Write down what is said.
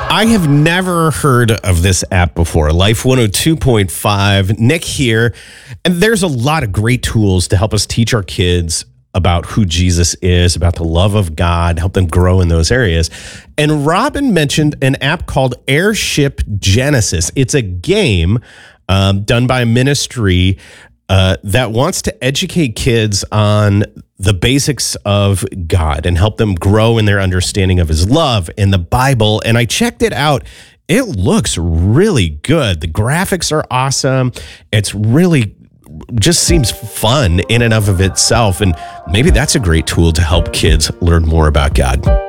I have never heard of this app before. Life 102.5, Nick here. And there's a lot of great tools to help us teach our kids about who Jesus is, about the love of God, help them grow in those areas. And Robin mentioned an app called Airship Genesis. It's a game done by a ministry that wants to educate kids on the basics of God and help them grow in their understanding of his love in the Bible. And I checked it out. It looks really good. The graphics are awesome. It's really just seems fun in and of itself. And maybe that's a great tool to help kids learn more about God.